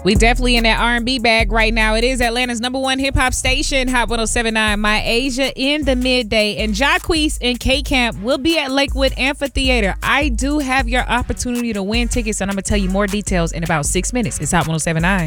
We definitely in that R&B bag right now. It is Atlanta's #1 hip hop station, Hot 107.9, My Asia in the midday. And Jacquees and K-Camp will be at Lakewood Amphitheater. I do have your opportunity to win tickets, and I'm going to tell you more details in about 6 minutes. It's Hot 107.9.